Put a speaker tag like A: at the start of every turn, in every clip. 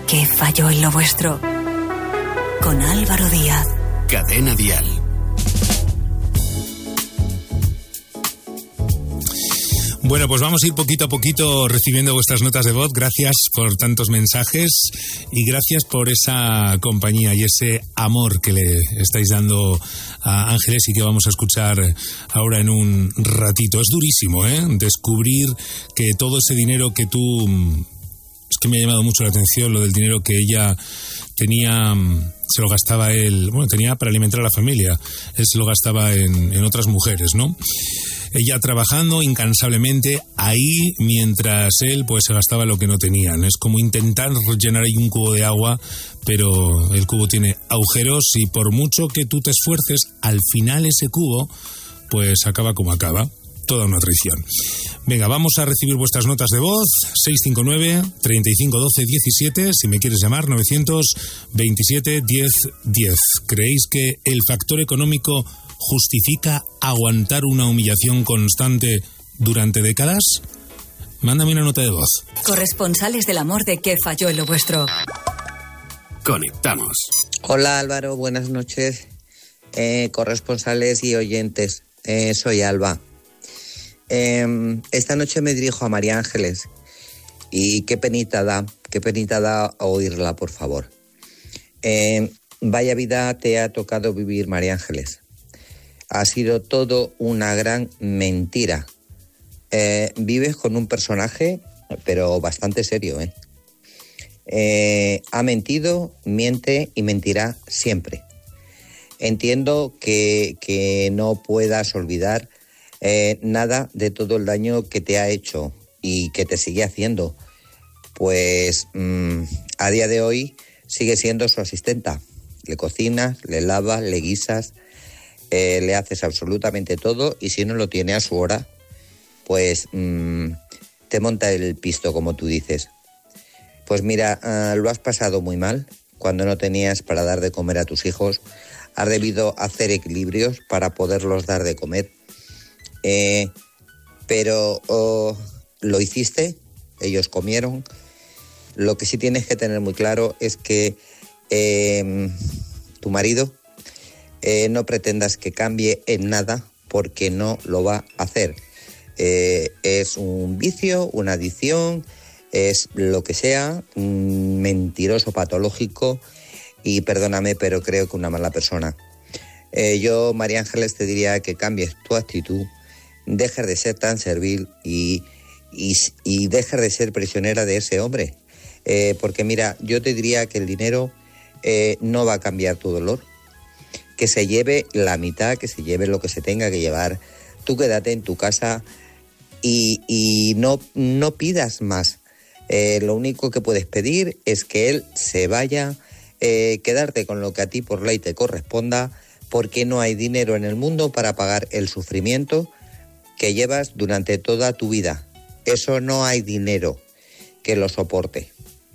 A: ¿Qué falló en lo vuestro? Con Álvaro Díaz.
B: Cadena Dial.
C: Bueno, pues vamos a ir poquito a poquito recibiendo vuestras notas de voz. Gracias por tantos mensajes y gracias por esa compañía y ese amor que le estáis dando a Ángeles y que vamos a escuchar ahora en un ratito. Es durísimo, descubrir que todo ese dinero que tú... Es que me ha llamado mucho la atención lo del dinero que ella tenía... Se lo gastaba él, tenía para alimentar a la familia. Él se lo gastaba en otras mujeres, ¿no? Ella trabajando incansablemente ahí, mientras él pues se gastaba lo que no tenían. Es como intentar llenar ahí un cubo de agua, pero el cubo tiene agujeros y por mucho que tú te esfuerces, al final ese cubo pues acaba como acaba. Toda una traición. Venga, vamos a recibir vuestras notas de voz. 659 35 12 17. Si me quieres llamar, 927 10 10. ¿Creéis que el factor económico justifica aguantar una humillación constante durante décadas? Mándame una nota de voz.
A: Corresponsales del amor de ¿Qué falló en lo vuestro?
B: Conectamos.
D: Hola Álvaro, buenas noches. Corresponsales y oyentes. Soy Alba. Esta noche me dirijo a María Ángeles y qué penita da oírla, por favor. Vaya vida te ha tocado vivir, María Ángeles. Ha sido todo una gran mentira. Vives con un personaje, pero bastante serio, ha mentido, miente y mentirá siempre. Entiendo que no puedas olvidar nada de todo el daño que te ha hecho y que te sigue haciendo, pues a día de hoy sigue siendo su asistenta. Le cocinas, le lavas, le guisas, le haces absolutamente todo y si no lo tiene a su hora, pues te monta el pisto, como tú dices. Pues mira, lo has pasado muy mal cuando no tenías para dar de comer a tus hijos. Has debido hacer equilibrios para poderlos dar de comer. Pero lo hiciste, ellos comieron. Lo que sí tienes que tener muy claro es que tu marido no pretendas que cambie en nada porque no lo va a hacer. Es un vicio, una adicción, es lo que sea, un mentiroso patológico y perdóname, pero creo que una mala persona. Yo, María Ángeles, te diría que cambies tu actitud, dejes de ser tan servil y dejes de ser prisionera de ese hombre. Porque mira, yo te diría que el dinero no va a cambiar tu dolor. Que se lleve la mitad, que se lleve lo que se tenga que llevar. Tú quédate en tu casa y no pidas más. Lo único que puedes pedir es que él se vaya, quedarte con lo que a ti por ley te corresponda, porque no hay dinero en el mundo para pagar el sufrimiento que llevas durante toda tu vida. Eso no hay dinero que lo soporte.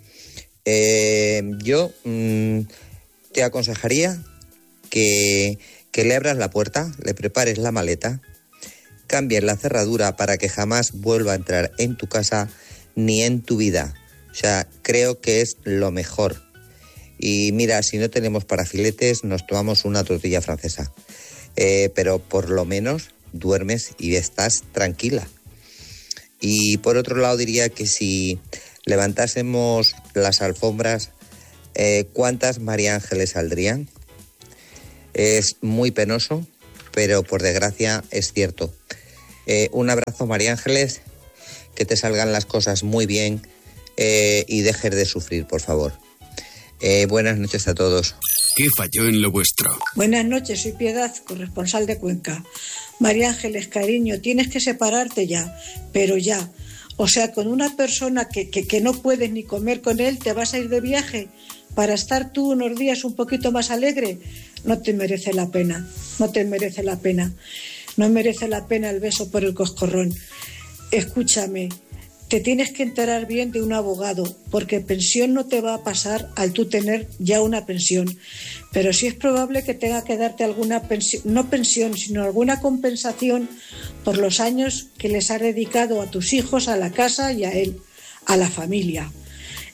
D: Yo te aconsejaría que le abras la puerta, le prepares la maleta, cambies la cerradura para que jamás vuelva a entrar en tu casa ni en tu vida. O sea, creo que es lo mejor. Y mira, si no tenemos para filetes, nos tomamos una tortilla francesa. Pero por lo menos duermes y estás tranquila. Y por otro lado diría que si levantásemos las alfombras, ¿cuántas María Ángeles saldrían? Es muy penoso, pero por desgracia es cierto. Un abrazo, María Ángeles, que te salgan las cosas muy bien y dejes de sufrir, por favor. Buenas noches a todos.
B: ¿Qué falló en lo vuestro?
E: Buenas noches, soy Piedad, corresponsal de Cuenca. María Ángeles, cariño, tienes que separarte ya, pero ya. O sea, con una persona que no puedes ni comer con él, ¿te vas a ir de viaje para estar tú unos días un poquito más alegre? No te merece la pena, no te merece la pena. No merece la pena el beso por el coscorrón. Escúchame, te tienes que enterar bien de un abogado, porque pensión no te va a pasar al tú tener ya una pensión. Pero sí es probable que tenga que darte alguna pensión, no pensión, sino alguna compensación por los años que les has dedicado a tus hijos, a la casa y a él, a la familia.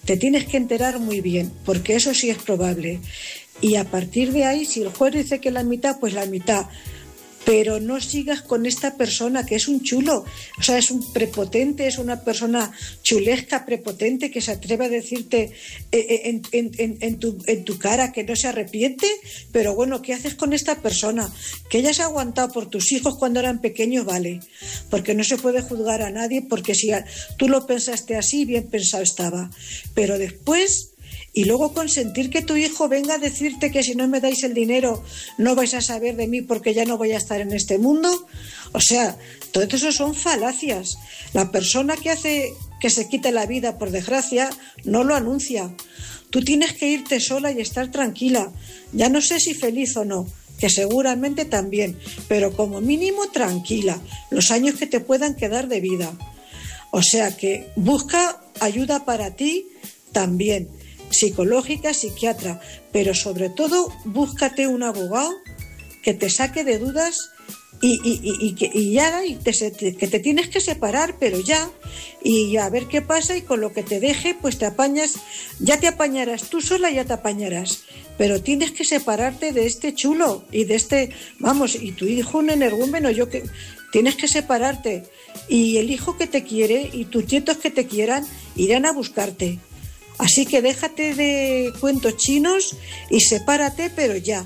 E: te tienes que enterar muy bien, porque eso sí es probable. Y a partir de ahí, si el juez dice que la mitad, pues la mitad. Pero no sigas con esta persona que es un chulo, o sea, es un prepotente, es una persona chulesca, prepotente, que se atreve a decirte en tu cara que no se arrepiente. Pero bueno, ¿qué haces con esta persona? Que hayas aguantado por tus hijos cuando eran pequeños, vale, porque no se puede juzgar a nadie, porque si tú lo pensaste así, bien pensado estaba, pero después... Y luego consentir que tu hijo venga a decirte que si no me dais el dinero no vais a saber de mí porque ya no voy a estar en este mundo. O sea, todo eso son falacias. La persona que hace que se quite la vida, por desgracia, no lo anuncia. Tú tienes que irte sola y estar tranquila. Ya no sé si feliz o no, que seguramente también, pero como mínimo tranquila, los años que te puedan quedar de vida. O sea que busca ayuda para ti también, psicológica, psiquiatra, pero sobre todo búscate un abogado que te saque de dudas y que te tienes que separar, pero ya, y a ver qué pasa, y con lo que te deje pues te apañas, ya te apañarás tú sola, ya te apañarás, pero tienes que separarte de este chulo y de este, vamos, y tu hijo un energúmeno, tienes que separarte, y el hijo que te quiere y tus nietos que te quieran irán a buscarte. Así que déjate de cuentos chinos y sepárate, pero ya.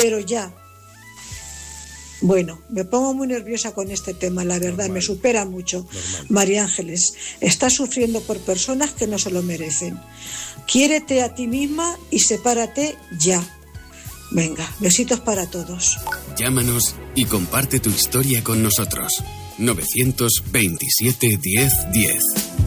E: Bueno, me pongo muy nerviosa con este tema, la verdad, normal. Me supera mucho. Normal. María Ángeles, estás sufriendo por personas que no se lo merecen. Quiérete a ti misma y sepárate ya. Venga, besitos para todos.
B: Llámanos y comparte tu historia con nosotros. 927 10 10.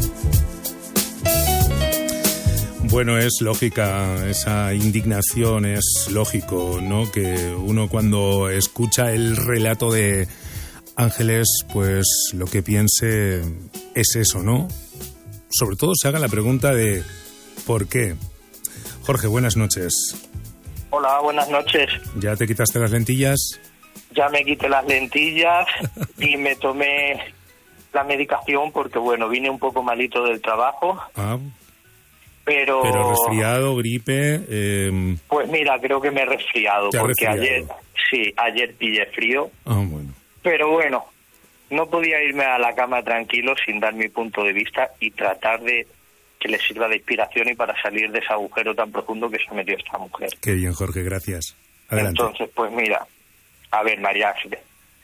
C: Bueno, es lógica esa indignación, es lógico, ¿no? Que uno cuando escucha el relato de Ángeles, pues lo que piense es eso, ¿no? Sobre todo se haga la pregunta de ¿por qué? Jorge, buenas noches.
F: Hola, buenas noches.
C: ¿Ya te quitaste las lentillas?
F: Ya me quité las lentillas y me tomé la medicación porque, bueno, vine un poco malito del trabajo. Pero
C: resfriado, gripe...
F: Pues mira, creo que me he resfriado, porque ayer pillé frío.
C: Bueno.
F: Pero bueno, no podía irme a la cama tranquilo sin dar mi punto de vista y tratar de que le sirva de inspiración y para salir de ese agujero tan profundo que se ha metido esta mujer.
C: Qué bien, Jorge, gracias. Adelante.
F: Entonces, pues mira, a ver, María Ángeles,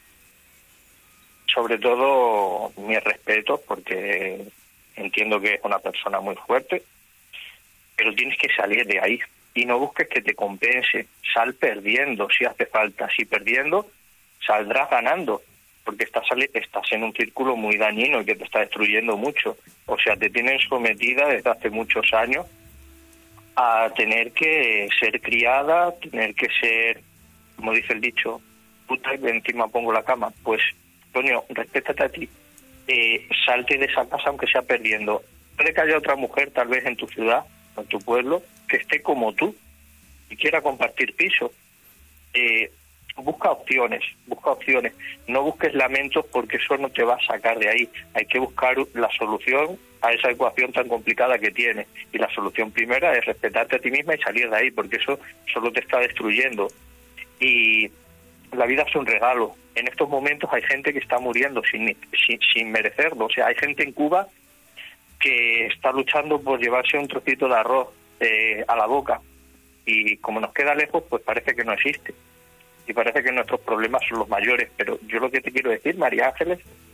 F: sobre todo mi respeto, porque entiendo que es una persona muy fuerte, pero tienes que salir de ahí y no busques que te compense. Sal perdiendo si hace falta. Si perdiendo, saldrás ganando, porque estás en un círculo muy dañino y que te está destruyendo mucho. O sea, te tienen sometida desde hace muchos años a tener que ser criada, tener que ser, como dice el dicho, puta y encima pongo la cama. Pues, coño, respétate a ti. Salte de esa casa aunque sea perdiendo. Puede que haya otra mujer, tal vez en tu ciudad, en tu pueblo, que esté como tú y quiera compartir piso. Busca opciones, no busques lamentos, porque eso no te va a sacar de ahí. Hay que buscar la solución a esa ecuación tan complicada que tienes, y la solución primera es respetarte a ti misma y salir de ahí, porque eso solo te está destruyendo. Y la vida es un regalo. En estos momentos hay gente que está muriendo sin merecerlo. O sea, hay gente en Cuba que está luchando por llevarse un trocito de arroz a la boca, y como nos queda lejos, pues parece que no existe y parece que nuestros problemas son los mayores. Pero yo lo que te quiero decir, María Ángeles,